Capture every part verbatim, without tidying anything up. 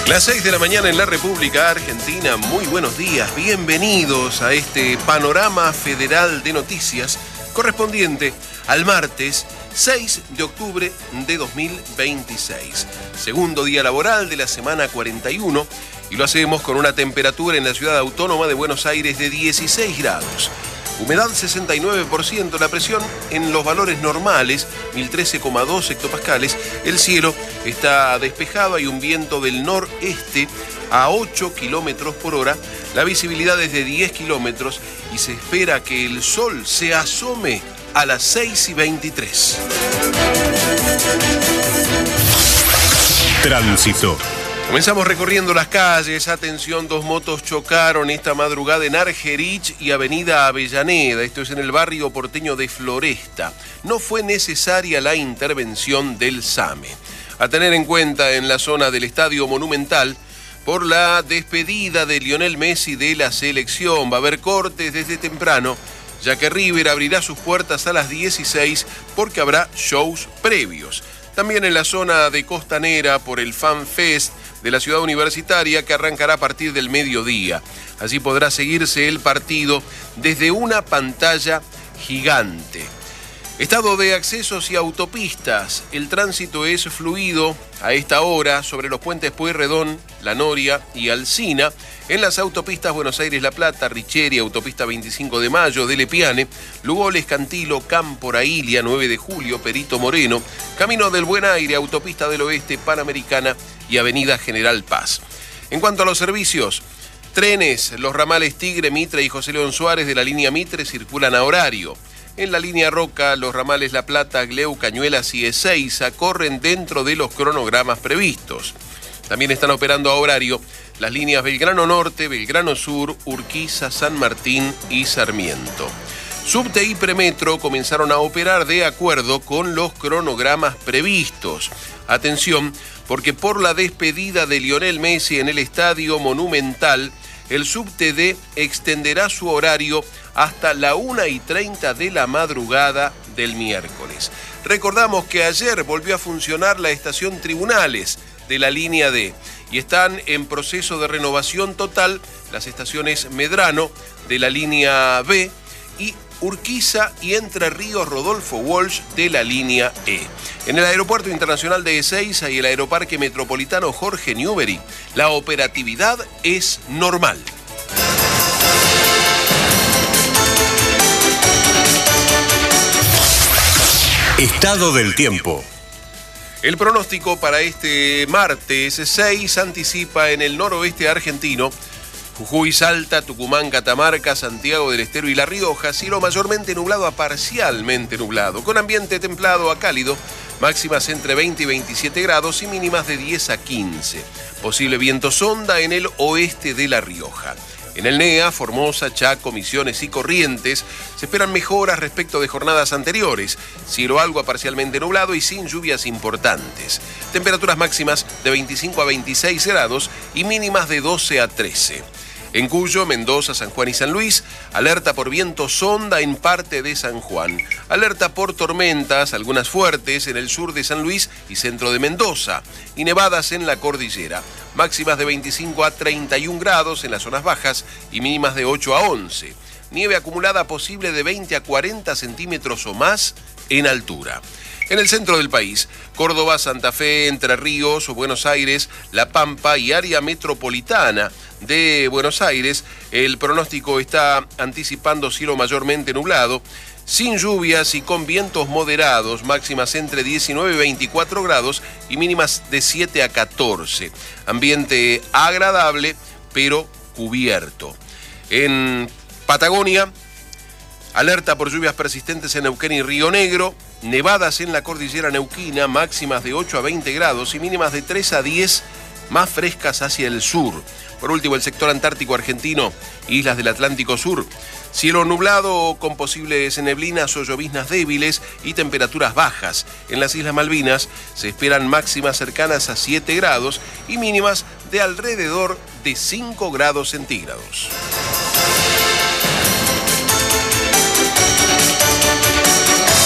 Las seis de la mañana en la República Argentina. Muy buenos días, bienvenidos a este panorama federal de noticias correspondiente al martes seis de octubre de dos mil veintiséis. Segundo día laboral de la semana cuarenta y uno y lo hacemos con una temperatura en la ciudad autónoma de Buenos Aires de dieciséis grados. Humedad sesenta y nueve por ciento, la presión en los valores normales, mil trece coma dos hectopascales. El cielo está despejado, hay un viento del noreste a ocho kilómetros por hora. La visibilidad es de diez kilómetros y se espera que el sol se asome a las seis y veintitrés. Tránsito. Comenzamos recorriendo las calles. Atención, dos motos chocaron esta madrugada en Argerich y Avenida Avellaneda. Esto es en el barrio porteño de Floresta. No fue necesaria la intervención del SAME. A tener en cuenta en la zona del Estadio Monumental por la despedida de Lionel Messi de la selección. Va a haber cortes desde temprano, ya que River abrirá sus puertas a las dieciséis porque habrá shows previos. También en la zona de Costanera por el Fan Fest de la ciudad universitaria, que arrancará a partir del mediodía. Allí podrá seguirse el partido desde una pantalla gigante. Estado de accesos y autopistas. El tránsito es fluido a esta hora sobre los puentes Pueyrredón, La Noria y Alsina. En las autopistas Buenos Aires-La Plata, Richeri, autopista veinticinco de mayo, Dele Piane, Lugoles, Cantilo, Campo Raília, nueve de julio, Perito Moreno, Camino del Buen Aire, autopista del Oeste, Panamericana y Avenida General Paz. En cuanto a los servicios, trenes, los ramales Tigre, Mitre y José León Suárez de la línea Mitre circulan a horario. En la línea Roca, los ramales La Plata, Gleu, Cañuelas y Ezeiza corren dentro de los cronogramas previstos. También están operando a horario las líneas Belgrano Norte, Belgrano Sur, Urquiza, San Martín y Sarmiento. Subte y Premetro comenzaron a operar de acuerdo con los cronogramas previstos. Atención, porque por la despedida de Lionel Messi en el Estadio Monumental, el Subte D extenderá su horario hasta la una y treinta de la madrugada del miércoles. Recordamos que ayer volvió a funcionar la estación Tribunales de la línea D y están en proceso de renovación total las estaciones Medrano de la línea B y Urquiza y Entre Ríos Rodolfo Walsh de la línea E. En el Aeropuerto Internacional de Ezeiza y el Aeroparque Metropolitano Jorge Newbery, la operatividad es normal. Estado del tiempo. El pronóstico para este martes seis anticipa en el noroeste argentino, Jujuy, Salta, Tucumán, Catamarca, Santiago del Estero y La Rioja, cielo mayormente nublado a parcialmente nublado, con ambiente templado a cálido, máximas entre veinte y veintisiete grados y mínimas de diez a quince. Posible viento sonda en el oeste de La Rioja. En el N E A, Formosa, Chaco, Misiones y Corrientes se esperan mejoras respecto de jornadas anteriores. Cielo algo a parcialmente nublado y sin lluvias importantes. Temperaturas máximas de veinticinco a veintiséis grados y mínimas de doce a trece. En Cuyo, Mendoza, San Juan y San Luis, alerta por viento sonda en parte de San Juan. Alerta por tormentas, algunas fuertes en el sur de San Luis y centro de Mendoza. Y nevadas en la cordillera. Máximas de veinticinco a treinta y un grados en las zonas bajas y mínimas de ocho a once. Nieve acumulada posible de veinte a cuarenta centímetros o más en altura. En el centro del país, Córdoba, Santa Fe, Entre Ríos, Buenos Aires, La Pampa y área metropolitana de Buenos Aires, el pronóstico está anticipando cielo mayormente nublado, sin lluvias y con vientos moderados, máximas entre diecinueve y veinticuatro grados y mínimas de siete a catorce. Ambiente agradable, pero cubierto. En Patagonia, alerta por lluvias persistentes en Neuquén y Río Negro, nevadas en la cordillera neuquina, máximas de ocho a veinte grados y mínimas de tres a diez, más frescas hacia el sur. Por último, el sector antártico argentino, islas del Atlántico Sur. Cielo nublado con posibles neblinas o lloviznas débiles y temperaturas bajas. En las Islas Malvinas se esperan máximas cercanas a siete grados y mínimas de alrededor de cinco grados centígrados.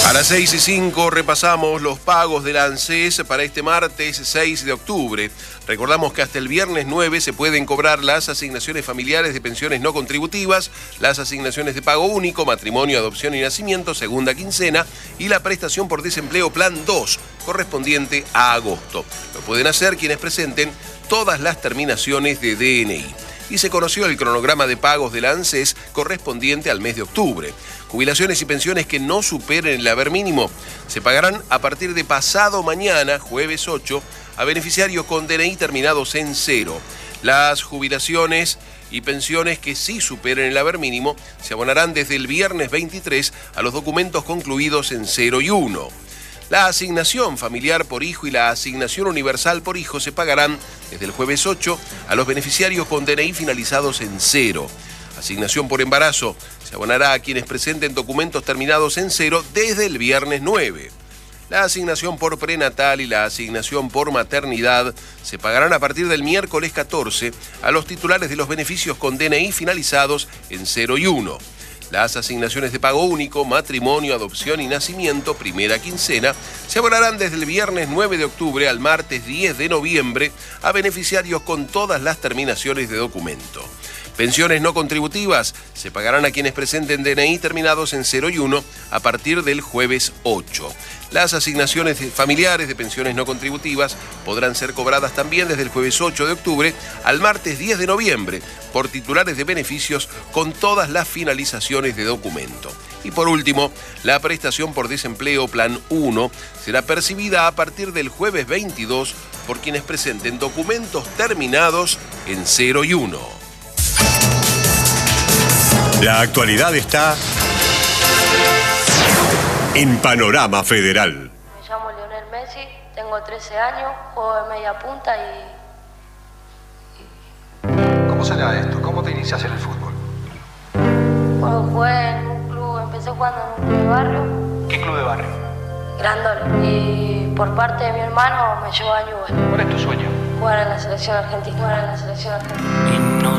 A las seis y cinco repasamos los pagos del ANSES para este martes seis de octubre. Recordamos que hasta el viernes nueve se pueden cobrar las asignaciones familiares de pensiones no contributivas, las asignaciones de pago único, matrimonio, adopción y nacimiento, segunda quincena, y la prestación por desempleo plan dos, correspondiente a agosto. Lo pueden hacer quienes presenten todas las terminaciones de D N I. Y se conoció el cronograma de pagos del ANSES correspondiente al mes de octubre. Jubilaciones y pensiones que no superen el haber mínimo se pagarán a partir de pasado mañana, jueves ocho, a beneficiarios con D N I terminados en cero. Las jubilaciones y pensiones que sí superen el haber mínimo se abonarán desde el viernes veintitrés a los documentos concluidos en cero y uno. La asignación familiar por hijo y la asignación universal por hijo se pagarán desde el jueves ocho a los beneficiarios con D N I finalizados en cero. Asignación por embarazo se abonará a quienes presenten documentos terminados en cero desde el viernes nueve. La asignación por prenatal y la asignación por maternidad se pagarán a partir del miércoles catorce a los titulares de los beneficios con D N I finalizados en cero y uno. Las asignaciones de pago único, matrimonio, adopción y nacimiento, primera quincena, se abonarán desde el viernes nueve de octubre al martes diez de noviembre a beneficiarios con todas las terminaciones de documento. Pensiones no contributivas se pagarán a quienes presenten D N I terminados en cero y uno a partir del jueves ocho. Las asignaciones familiares de pensiones no contributivas podrán ser cobradas también desde el jueves ocho de octubre al martes diez de noviembre por titulares de beneficios con todas las finalizaciones de documento. Y por último, la prestación por desempleo plan uno será percibida a partir del jueves veintidós por quienes presenten documentos terminados en cero y uno. La actualidad está en Panorama Federal. Me llamo Lionel Messi, tengo trece años, juego de media punta y... ¿Cómo se da esto? ¿Cómo te inicias en el fútbol? Bueno, jugué en un club, empecé jugando en un club de barrio. ¿Qué club de barrio? Grandol. Y por parte de mi hermano me llevó a Newell's. ¿Cuál es tu sueño? Jugar en la selección argentina. Jugar en la selección argentina. Y no